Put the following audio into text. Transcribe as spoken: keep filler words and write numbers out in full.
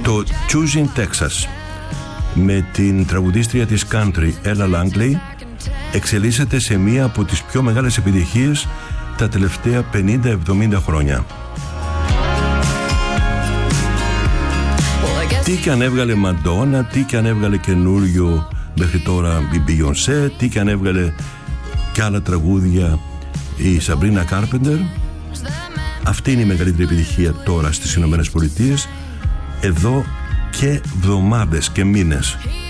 Το Choosing Texas με την τραγουδίστρια της country Ella Langley εξελίσσεται σε μία από τις πιο μεγάλες επιτυχίες τα τελευταία πενήντα εβδομήντα χρόνια. Τι και αν έβγαλε Μαντόνα, τι και αν έβγαλε καινούριο μέχρι τώρα η Beyoncé, τι και αν έβγαλε και άλλα τραγούδια η Σαμπρίνα Κάρπεντερ, αυτή είναι η μεγαλύτερη επιτυχία τώρα στις Ηνωμένες Πολιτείες εδώ και εβδομάδες και μήνες.